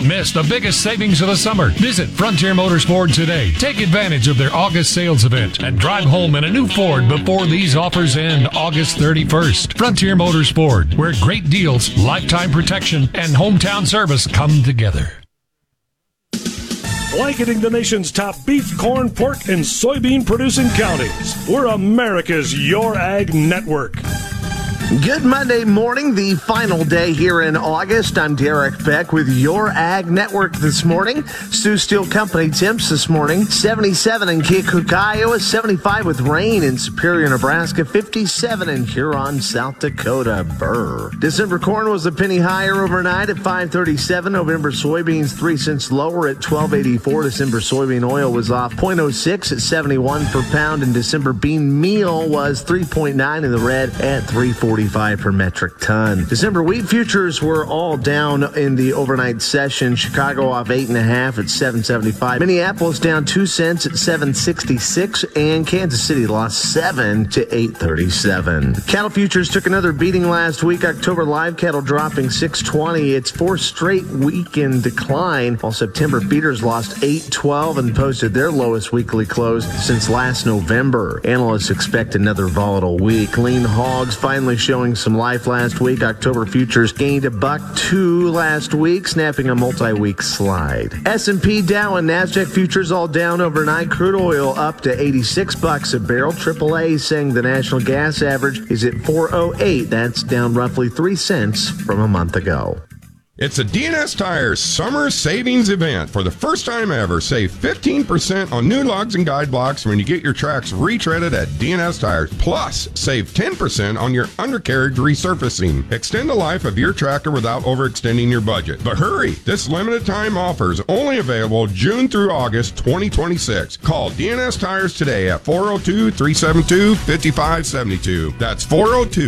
Don't miss the biggest savings of the summer. Visit Frontier Motors Ford today. Take advantage of their August sales event and drive home in a new Ford before these offers end August 31st. Frontier Motors Ford, where great deals, lifetime protection, and hometown service come together. Blanketing the nation's top beef, corn, pork, and soybean producing counties. We're America's Your Ag Network. Good Monday morning, the final day here in August. I'm Derek Beck with Your Ag Network this morning. Sioux Steel Company temps this morning, 77 in Keokuk, Iowa, 75 with rain in Superior, Nebraska, 57 in Huron, South Dakota. Burr. December corn was a penny higher overnight at $5.37. November soybeans 3 cents lower at $12.84. December soybean oil was off 0.06 at 71 per pound, and December bean meal was 3.9 in the red at $3.45 per metric ton. December wheat futures were all down in the overnight session. Chicago off 8.5 at $7.75. Minneapolis down 2 cents at $7.66, and Kansas City lost 7 to $8.37. Cattle futures took another beating last week. October live cattle dropping 6.20. It's 4 straight weekend decline, while September feeders lost 8.12 and posted their lowest weekly close since last November. Analysts expect another volatile week. Lean hogs finally showing some life last week. October futures gained $1.02 last week, snapping a multi-week slide. S&P, Dow, and NASDAQ futures all down overnight. Crude oil up to $86 a barrel. AAA saying the national gas average is at $4.08. That's down roughly 3 cents from a month ago. It's a D&S Tires summer savings event. For the first time ever, save 15% on new lugs and guide blocks when you get your tracks retreaded at D&S Tires. Plus, save 10% on your undercarriage resurfacing. Extend the life of your tractor without overextending your budget. But hurry, this limited time offer is only available June through August 2026. Call D&S Tires today at 402-372-5572. That's 402